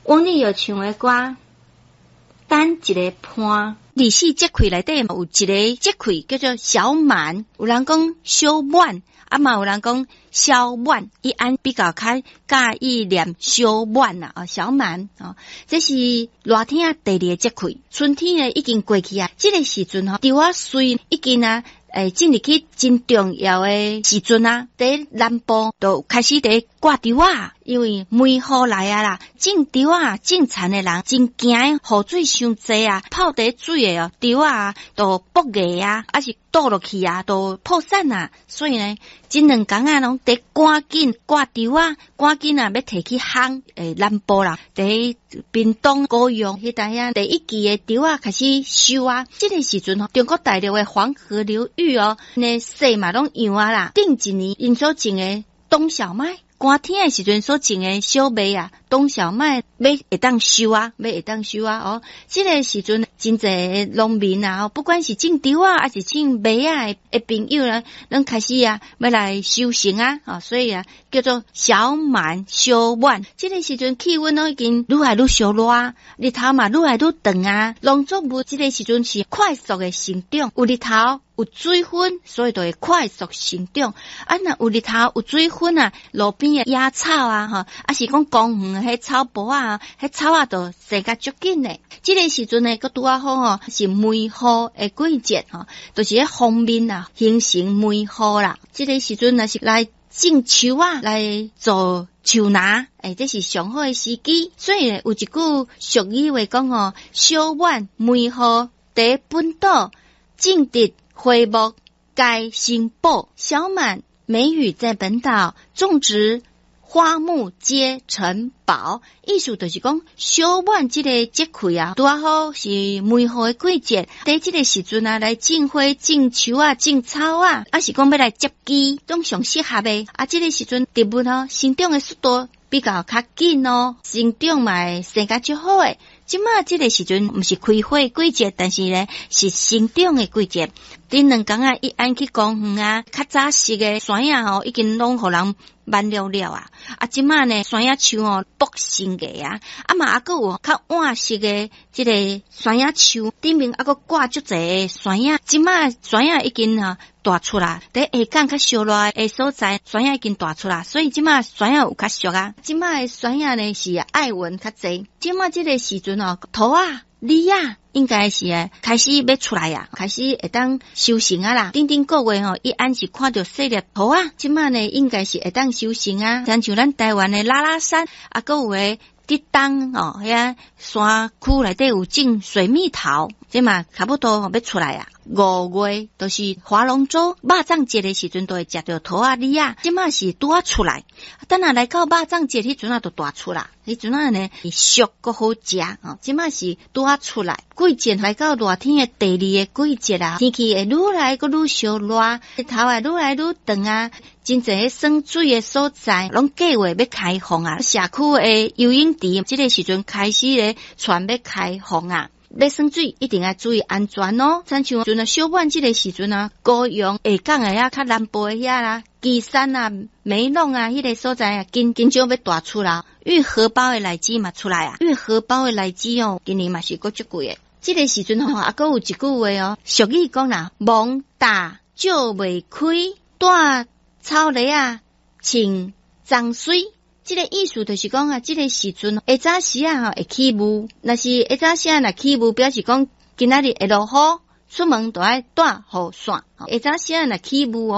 往日有唱的歌，等一个伴。24节气内底有一个节气叫做小满，有人讲小满，嘛有人讲小满，伊按比较较介意念小满啦，小满这是热天第二个节气，春天呢已经过去啊，这个时阵稻仔穗已经进入去真重要的时阵啊，在南部就开始在挂稻仔，因为梅雨来啊啦，种稻仔种田的人真惊雨水伤济啊，泡在水的稻仔都爆芽啊，还是倒落去啊，都破产啊，所以呢，这两天啊，拢得赶紧挂稻仔，赶紧要提去烘南部啦，在屏东、高雄迄带啊，第一季的稻仔开始收啊，这个时阵中国大陆的黄河流域那细嘛拢样啊啦，顶一年因所种的冬小麦，寒天的时阵所种的小麦啊，冬小麦要会当收啊，这个时阵真侪农民啊，不管是种稻啊，还是种麦啊的朋友啦，拢开始啊要来收成啊，所以啊叫做小满小满。这个时阵气温已经愈来愈小热，日头嘛愈来愈长啊，农作物这个时阵是快速的成长，有日头。有水分，所以就会快速成长。若有日头有水分啊，路边的野草啊，还是讲公园的迄草坡啊，迄草啊就生甲足紧的。这个时阵呢，佮拄啊好是梅雨的季节就是迄方面啊形成梅雨啦。这个时阵若是来种树啊，来做树拿，这是上好的时机。所以呢，有一句俗语话讲小满梅雨第本岛，种植花木该新报，小满梅雨在本岛种植花木皆成宝。意思就是讲小满这个节气啊，拄好是梅雨的季节，在这个时阵啊，来种花、种树啊、种草啊，还是讲要来接机，拢上适合的。这个时阵植物生长的速度比较较紧生长嘛生甲较好的。即马这个时阵不是开花季节，但是呢是生长的季节。顶两天啊，伊按去公园啊，较早时的山野已经拢互人慢了了啊。即马呢山野树卜新个啊，嘛还佫有较晚色的这个山野树，顶面还佫挂足侪山野。即马山野已经大出来，在下港较烧热的所在，山野已经大出来，所以即马山野有较俗啊。即马的山野呢是爱纹较侪。即马这个时阵桃啊、李啊，应该是开始要出来啊，开始会当收成啊啦。顶个月伊按是看到细粒桃啊，即马呢应该是会当收成啊。像咱台湾的拉拉山佫有诶。伫东遐山区内底有种水蜜桃，即嘛差不多要出来啊。5月都是划龙舟肉粽节的时阵，都会食到桃啊、李啊，即嘛是拄啊出来。等下来到肉粽节，迄阵啊就大出啦。迄阵啊呢，熟佫好食即嘛是拄啊出来。季节来到热天的第二个季节啊，天气会愈来佫愈烧热，日头会愈来愈长啊。真侪生水的所在，拢计划要开放啊！社区的游泳池，这个时阵开始咧，全要开放啊！要生水一定要注意安全像像小满这个时阵啊，高雄下港的较南部的遐啦，旗山啊、梅弄啊，迄个所在啊，紧张要大出来。玉荷包的荔枝嘛出来啊！玉荷包的荔枝今年嘛是够足贵的。这个时阵还佫有一句话俗语讲啦，忙大就未开，大草梨啊，穿脏水，这个意思就是讲这个时阵下早时会起雾，若是下早时若起雾，表示讲今仔日会落雨，出门都要带雨伞。下早时若起雾